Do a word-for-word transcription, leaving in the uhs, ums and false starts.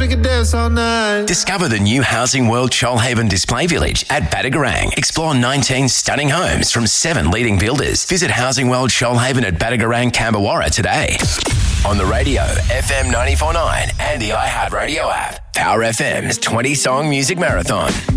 we can dance all night. Discover the new Housing World Shoalhaven Display Village at Badagarang. Explore nineteen stunning homes from seven leading builders. Visit Housing World Shoalhaven at Badagarang, Camberwarra today. On the radio, F M ninety-four point nine and the iHeartRadio app. Power F M's twenty-song music marathon.